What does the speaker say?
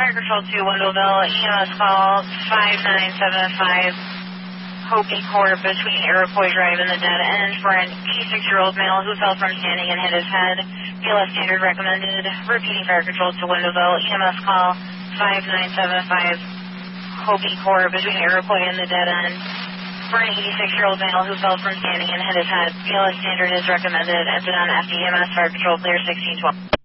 Fire Control to Wendellville, EMS call 5975, Hopi Court between Iroquois Drive and the dead end for an 86-year-old male who fell from standing and hit his head. BLS standard recommended. Repeating Fire Control to Wendellville, EMS call 5975, Hopi Court between Iroquois and the dead end for an 86-year-old male who fell from standing and hit his head. BLS standard is recommended. Exit on FDMS, Fire Control clear 1612.